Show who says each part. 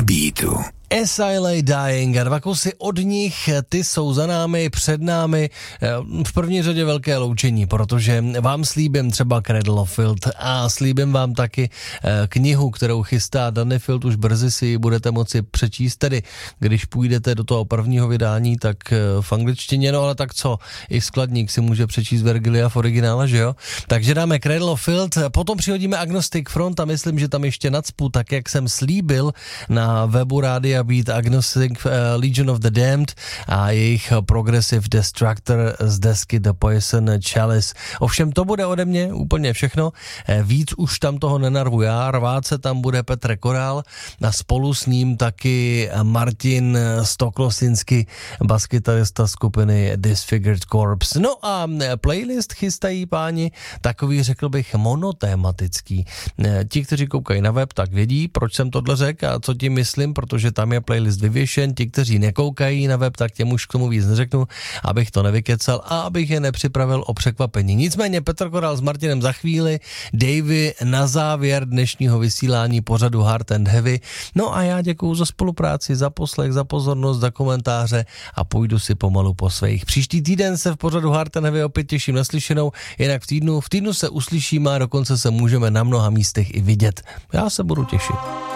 Speaker 1: na beatu.
Speaker 2: As I Lay Dying a dva kusy od nich, ty jsou za námi, před námi, v první řadě velké loučení, protože vám slíbím třeba Cradle of Filth a slíbím vám taky knihu, kterou chystá Danny Field, už brzy si ji budete moci přečíst, tedy když půjdete do toho prvního vydání, tak v angličtině, no ale tak co, i skladník si může přečíst Vergilia v originále, že jo? Takže dáme Cradle of Filth, potom přihodíme Agnostic Front a myslím, že tam ještě nacpu, tak jak jsem slíbil na webu Rádia Beat Agnostic Legion of the Damned a jejich Progressive Destructor z desky The Poison Chalice. Ovšem to bude ode mě úplně všechno, víc už tam toho nenarvu já, rvát se tam bude Petr Koral a spolu s ním taky Martin Stoklosinský, baskytarista skupiny Disfigured Corpse. No a playlist chystají páni takový, řekl bych, monotématický. Ti, kteří koukají na web, tak vědí, proč jsem tohle řekl a co tím myslím, protože tam je playlist vyvěšen, ti, kteří nekoukají na web, tak těm už k tomu víc neřeknu, abych to nevykecal a abych je nepřipravil o překvapení. Nicméně Petr Koral s Martinem za chvíli, Davey na závěr dnešního vysílání pořadu Hard and Heavy. No a já děkuju za spolupráci, za poslech, za pozornost, za komentáře a půjdu si pomalu po svých. Příští týden se v pořadu Hard and Heavy opět těším na slyšenou, jinak v týdnu se uslyšíme a dokonce se můžeme na mnoha místech i vidět. Já se budu těšit.